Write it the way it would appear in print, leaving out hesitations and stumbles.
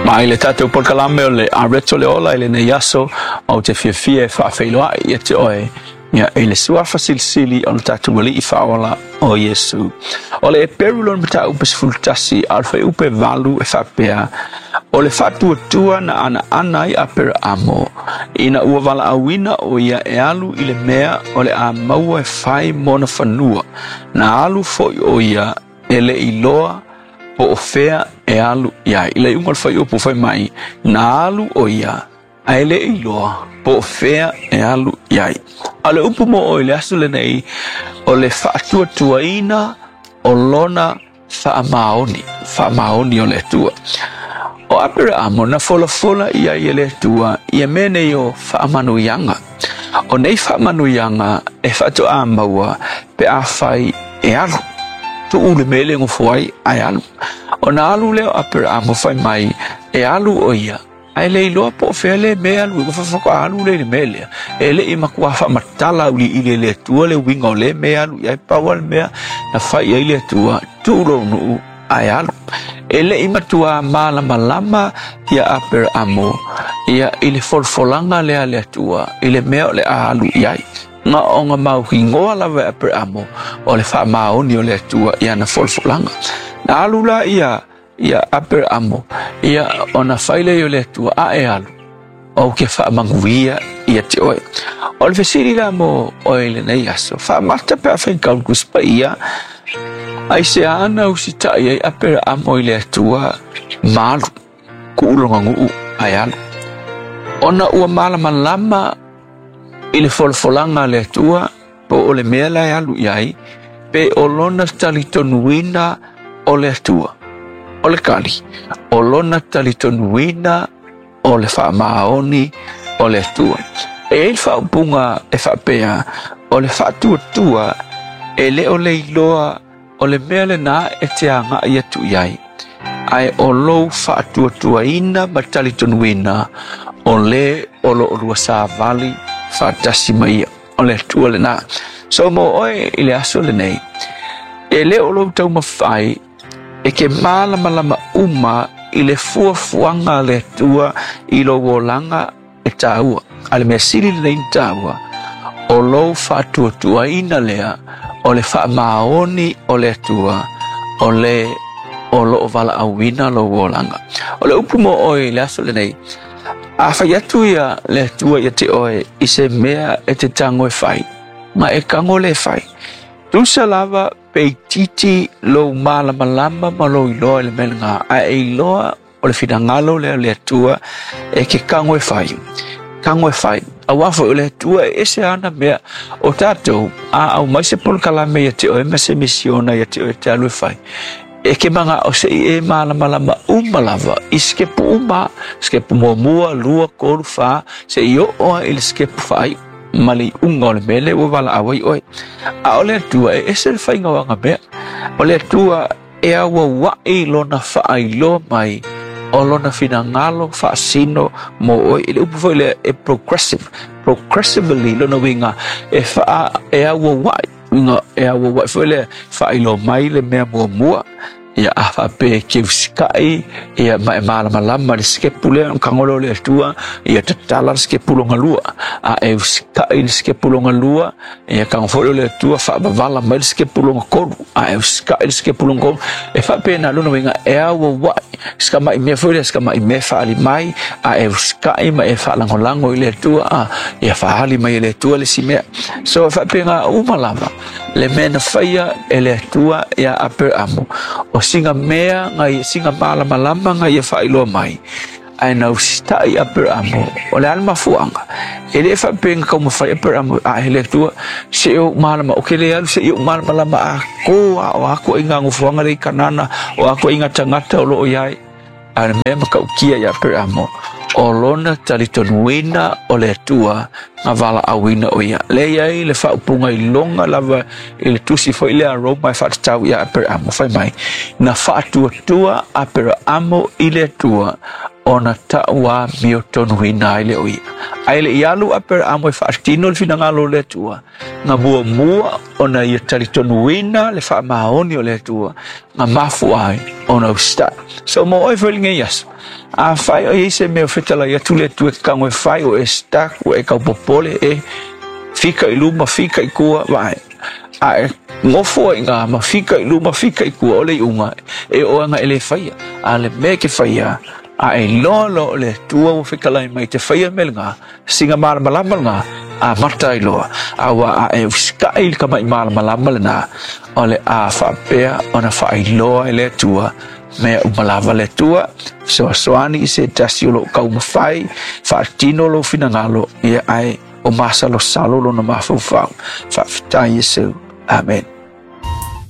Ma ile tatou por kalame o le areto le ola ile ne yaso o te fia fa feiloa ia te oe ia ele sua fasilsili on tatou wali fa ola o Yesu. Ole e perulon mata upe fultasi alfa upe valu e fa pea. Ole fatu tua na ana I aper amo. Ina ua wala awina o ia e alu ile mea ole a maua e fai mona fanua. Na alu foi o ia ele iloa po ofea e alu ia. Ile ungal fai upo fai mai. Na alu o ia a ele iloa po ofea e alu ia. Ale upo mo o ile asu le nei ole fatu tua ina o lona fa maoni o le tua. O apere amo na fola ia ele tua ia mene yo fa manuyanga o nei fa manuyanga e fa to amaua pe afai e alu tu ule mele ngo foi ai alu o na alu le apere amo fai mai e alu o ia ai le lo po fele me alu go fa ko alu le mele ele I makua fa matala uli ile le tua le wingo le me alu ia pawal me na fai ile tua tu lo no ai alu ele imatua malama ia aper amo ia ile folfolanga le tua ile meo le alu iai nga onga mau hingoa lava aper amo o le fa maoni o le tua ia na folfolanga na alu la ia aper amo ia ona faile o le tua a e alu o ke fa manguia ia te oe o le fesiri la mo o ile nei aso fa marta pe afen kalkus pa ia ai se ana usita ai apera amo ile tua malu kulonga ngu ai alu ona ua malama ile folfolanga le tua po ole mela alu iai pe olona talitonuina ole tua ole kali olona talitonuina ole fa maoni ole tua e fa bunga e fa pea ole fa tua ele ole iloa ole mele na eteanga ia tu iai ai olo fa tua ina batali tonuina ole olo ruasa valley fa tasimai ole tu ole na so mo oi ile aso le nei ele olo tau mafai e ke malama uma ile fuanga le tua ilo wolanga e taua ale mesili le taua olo fa tua ina lea ole fa maoni ole tua ole olo vala awina lo wolanga ole upumo oi le aso le nei a fa yatu ya le tua ya te oi ise mea e te tango e fai ma e kango le fai tu salava pe titi lo malama ma lo ilo le menga a e iloa ole finangalo le tua e ke kango e fai a wafo le tua ese ana mea o tatou a au mai se pol kala me te o me se misiona ya te o te alu fai e ke manga o se e malama umalava iske puma mua lua kolu fa se yo o il ske fai mali ungol mele o vala awai oi a ole tua ese fai ngawanga mea ole tua e awa wa e lona fa ai lo mai olona finangalo fa sino mo ile upo ile e progressively lona winga e fa e awo wai winga e awo wai fole fa ilo mai le me mo ia afa pe ke skai ia mai malama le skepule kangolo le tua ia tatala skepulo ngalua a e skai skepulo ngalua ia kangolo le tua fa bavala mai skepulo ngkodu a e skai skepulo ngom e fa pe na lona winga e awo wai ska mai me fole ska mai me fa ali mai a e skai mai e fa langolango le tua a ia fa ali mai le tua le sime so fa pe nga umalava le mena faia ele tua ia aper amo o singa mea ngai singa malama ngai fa ilo mai ai na ustai aper amo o le alma fuanga ele fa peng como fa aper amo a ele tua se o malama o ke le alu se o malama a ko inga ngo fuanga le kanana o ako inga tangata o lo iai a me ka ukia ia aper amo o lona talitonuina o le tua nga vala awina o ia le iai le fa upunga I longa lava ile tusi fo ile a roma fa tau ia aper amo fai mai na fa tua aper amo ile tua ona taua miotonuina ile o ia ai le ialu aper amo faatino le finangalo le tua nga mua ona ia talitonuina le fa maoni o le tua nga mafu ai ona usta so mo oi feeling yes a fai o ise me fetala ia tule tu ka ngoi fai o esta o e ka popole e fika iluma fika ikua vai a ngofo nga ma fika iluma fika ikua ole unga e o nga ele fai a le me ke fai a e lolo le tua o fika lai mai te fai melnga singa mar malanga a matai loa a wa a e sky ka mai mal malama ole a fa pea ona fa i loa le tua me umalava le tua so soani se tasiolo ka umafai fa tino lo finangalo ia ai o masalo salo lo na mafu fa fitai Yesu amen.